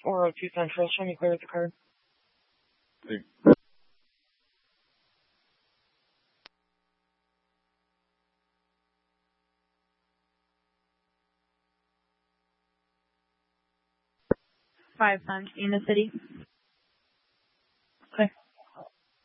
402 Central. Show me clear with the card. 5 times in the city.